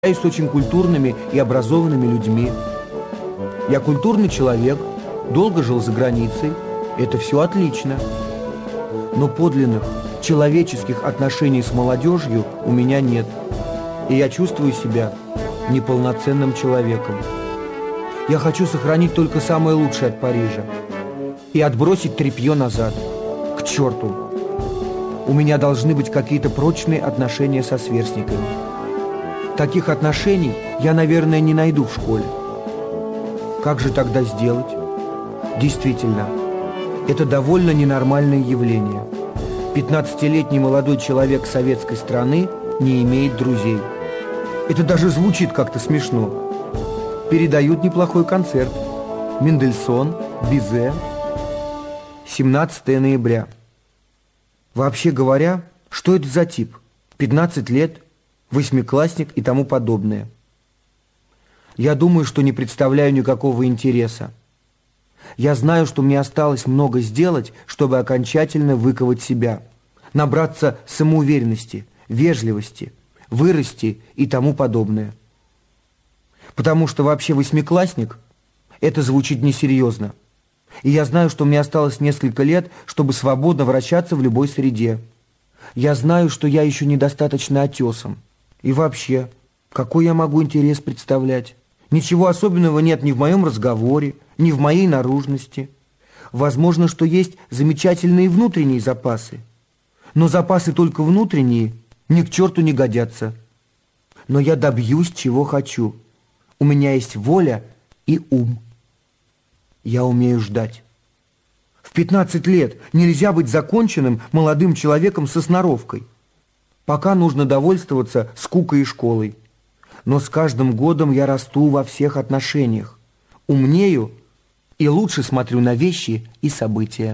Я с очень культурными и образованными людьми. Я культурный человек, долго жил за границей. Это все отлично. Но подлинных человеческих отношений с молодежью у меня нет. И я чувствую себя неполноценным человеком. Я хочу сохранить только самое лучшее от Парижа и отбросить тряпье назад. К черту! У меня должны быть какие-то прочные отношения со сверстниками. Таких отношений я, наверное, не найду в школе. Как же тогда сделать? Действительно, это довольно ненормальное явление. 15-летний молодой человек советской страны не имеет друзей. Это даже звучит как-то смешно. Передают неплохой концерт. Мендельсон, Бизе. 17 ноября. Вообще говоря, что это за тип? 15 лет, восьмиклассник и тому подобное. Я думаю, что не представляю никакого интереса. Я знаю, что мне осталось много сделать, чтобы окончательно выковать себя, набраться самоуверенности, вежливости, вырасти и тому подобное. Потому что вообще восьмиклассник – это звучит несерьезно. И я знаю, что мне осталось несколько лет, чтобы свободно вращаться в любой среде. Я знаю, что я еще недостаточно отесом. И вообще, какой я могу интерес представлять? Ничего особенного нет ни в моем разговоре, ни в моей наружности. Возможно, что есть замечательные внутренние запасы. Но запасы только внутренние ни к черту не годятся. Но я добьюсь, чего хочу. У меня есть воля и ум. Я умею ждать. В 15 лет нельзя быть законченным молодым человеком со сноровкой. Пока нужно довольствоваться скукой и школой. Но с каждым годом я расту во всех отношениях. Умнею и лучше смотрю на вещи и события.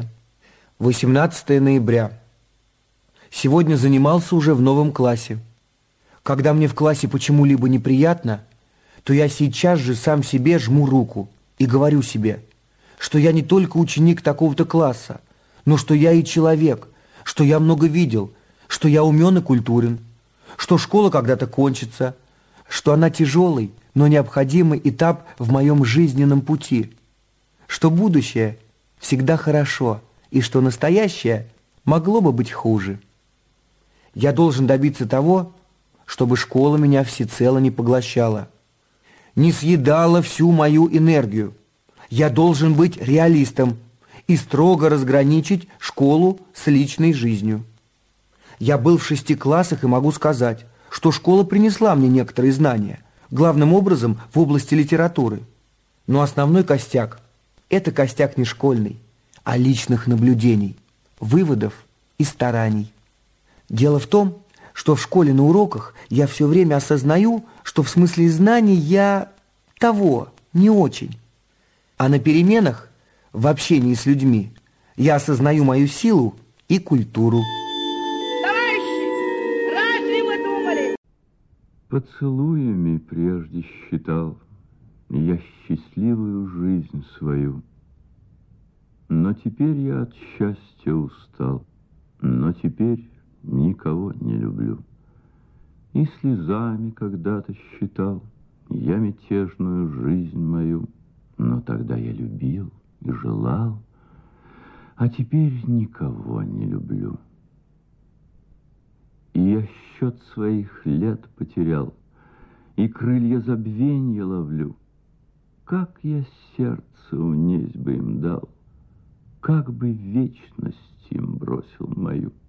18 ноября. Сегодня занимался уже в новом классе. Когда мне в классе почему-либо неприятно, то я сейчас же сам себе жму руку и говорю себе, что я не только ученик такого-то класса, но что я и человек, что я много видел, что я умен и культурен, что школа когда-то кончится, что она тяжелый, но необходимый этап в моем жизненном пути, что будущее всегда хорошо и что настоящее могло бы быть хуже. Я должен добиться того, чтобы школа меня всецело не поглощала, не съедала всю мою энергию. Я должен быть реалистом и строго разграничить школу с личной жизнью. Я был в 6 классах и могу сказать, что школа принесла мне некоторые знания, главным образом в области литературы. Но основной костяк – это костяк не школьный, а личных наблюдений, выводов и стараний. Дело в том, что в школе на уроках я все время осознаю, что в смысле знаний я того не очень. А на переменах, в общении с людьми, я осознаю мою силу и культуру. Поцелуями прежде считал я счастливую жизнь свою. Но теперь я от счастья устал, но теперь никого не люблю. И слезами когда-то считал я мятежную жизнь мою, но тогда я любил и желал, а теперь никого не люблю. И я счет своих лет потерял, и крылья забвенья ловлю. Как я сердце унесть бы им дал, как бы вечность им бросил мою.